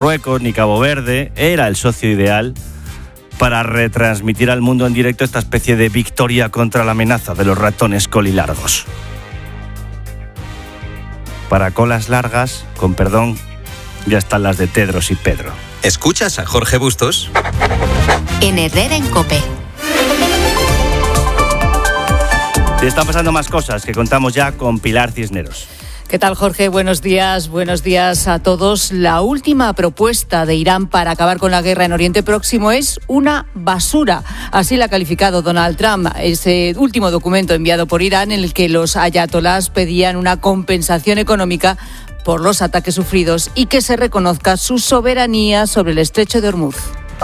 Marruecos ni Cabo Verde. Era el socio ideal para retransmitir al mundo en directo esta especie de victoria contra la amenaza de los ratones colilargos. Para colas largas, con perdón, ya están las de Tedros y Pedro. ¿Escuchas a Jorge Bustos? En Herrera en COPE. Y están pasando más cosas que contamos ya con Pilar Cisneros. ¿Qué tal, Jorge? Buenos días a todos. La última propuesta de Irán para acabar con la guerra en Oriente Próximo es una basura. Así la ha calificado Donald Trump. Ese último documento enviado por Irán en el que los ayatolás pedían una compensación económica por los ataques sufridos y que se reconozca su soberanía sobre el estrecho de Hormuz.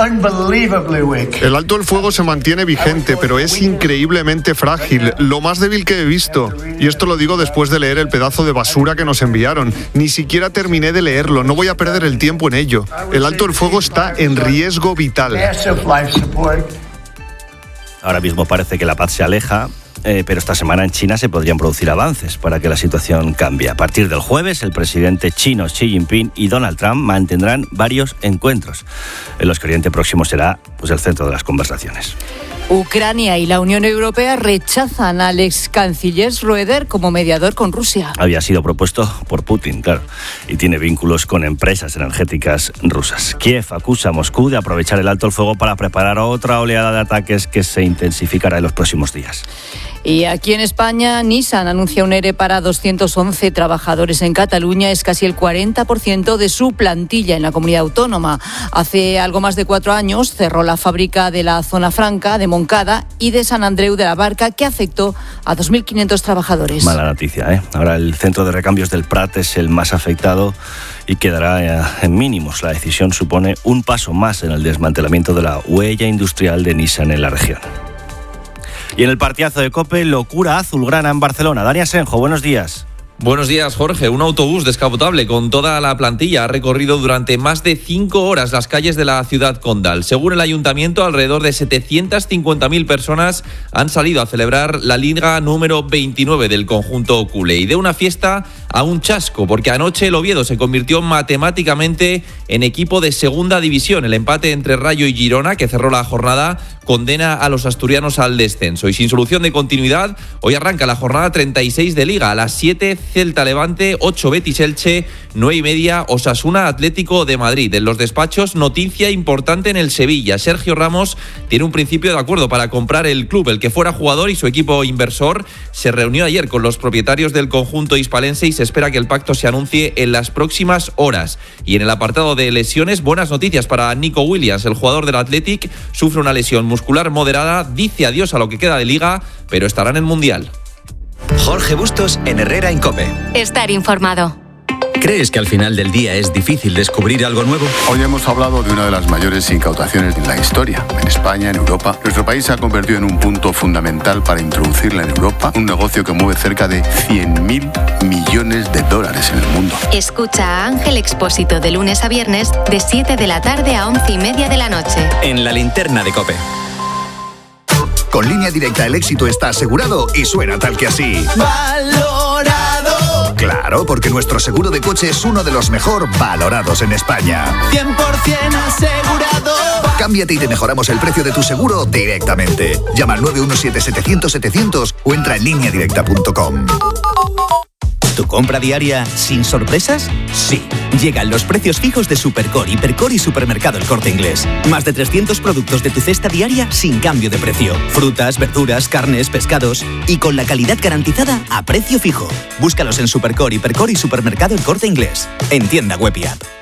El alto el fuego se mantiene vigente, pero es increíblemente frágil, lo más débil que he visto. Y esto lo digo después de leer el pedazo de basura que nos enviaron. Ni siquiera terminé de leerlo, no voy a perder el tiempo en ello. El alto el fuego está en riesgo vital. Ahora mismo parece que la paz se aleja, pero esta semana en China se podrían producir avances para que la situación cambie. A partir del jueves, el presidente chino Xi Jinping y Donald Trump mantendrán varios encuentros, en los que Oriente Próximo será el centro de las conversaciones. Ucrania y la Unión Europea rechazan al ex canciller Schröder como mediador con Rusia. Había sido propuesto por Putin, claro, y tiene vínculos con empresas energéticas rusas. Kiev acusa a Moscú de aprovechar el alto el fuego para preparar otra oleada de ataques que se intensificará en los próximos días. Y aquí en España, Nissan anuncia un ERE para 211 trabajadores en Cataluña. Es casi el 40% de su plantilla en la comunidad autónoma. Hace algo más de 4 años cerró la fábrica de la Zona Franca, de Moncada y de Sant Andreu de la Barca, que afectó a 2.500 trabajadores. Mala noticia, ¿eh? Ahora el centro de recambios del Prat es el más afectado y quedará en mínimos. La decisión supone un paso más en el desmantelamiento de la huella industrial de Nissan en la región. Y en el partidazo de COPE, locura azulgrana en Barcelona. Dani Asenjo, buenos días. Buenos días, Jorge. Un autobús descapotable con toda la plantilla ha recorrido durante más de 5 horas las calles de la ciudad condal. Según el ayuntamiento, alrededor de 750.000 personas han salido a celebrar la liga número 29 del conjunto culé. Y de una fiesta a un chasco, porque anoche el Oviedo se convirtió matemáticamente en equipo de segunda división. El empate entre Rayo y Girona, que cerró la jornada, condena a los asturianos al descenso. Y sin solución de continuidad, hoy arranca la jornada 36 de Liga. A las 7, Celta Levante, 8 Betis Elche, 9:30 Osasuna Atlético de Madrid. En los despachos, noticia importante en el Sevilla. Sergio Ramos tiene un principio de acuerdo para comprar el club. El que fuera jugador y su equipo inversor se reunió ayer con los propietarios del conjunto hispalense y se espera que el pacto se anuncie en las próximas horas. Y en el apartado de lesiones, buenas noticias para Nico Williams. El jugador del Athletic sufre una lesión muscular moderada, dice adiós a lo que queda de Liga, pero estará en el Mundial. Jorge Bustos en Herrera en COPE. Estar informado. ¿Crees que al final del día es difícil descubrir algo nuevo? Hoy hemos hablado de una de las mayores incautaciones de la historia. En España, en Europa, nuestro país se ha convertido en un punto fundamental para introducirla en Europa, un negocio que mueve cerca de 100.000 millones de dólares en el mundo. Escucha a Ángel Expósito de lunes a viernes de 7 de la tarde a 11:30 de la noche. En la linterna de COPE. Con Línea Directa el éxito está asegurado y suena tal que así. ¡Valorado! Claro, porque nuestro seguro de coche es uno de los mejor valorados en España. 100% asegurado. Cámbiate y te mejoramos el precio de tu seguro directamente. Llama al 917-700-700 o entra en lineadirecta.com. ¿Tu compra diaria sin sorpresas? Sí. Llegan los precios fijos de Supercore, Hipercore y Supermercado El Corte Inglés. Más de 300 productos de tu cesta diaria sin cambio de precio. Frutas, verduras, carnes, pescados y con la calidad garantizada a precio fijo. Búscalos en Supercore, Hipercore y Supermercado El Corte Inglés. En tienda web y app.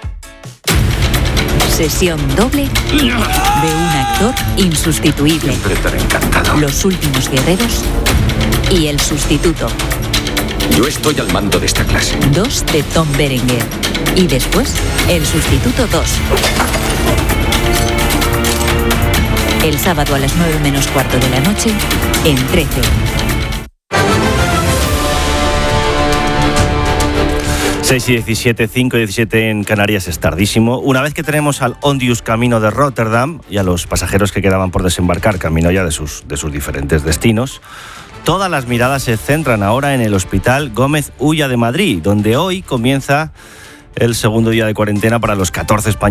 Sesión doble de un actor insustituible. Siempre estaré encantado. Los últimos guerreros y el sustituto. Yo estoy al mando de esta clase. 2 de Tom Berenger. Y después, el sustituto 2. El sábado a las 9:15 de la noche, en 13. Seis y 17, 5 y 17 en Canarias es tardísimo. Una vez que tenemos al Ondius camino de Rotterdam y a los pasajeros que quedaban por desembarcar camino ya de sus diferentes destinos, todas las miradas se centran ahora en el Hospital Gómez Ulla de Madrid, donde hoy comienza el segundo día de cuarentena para los 14 españoles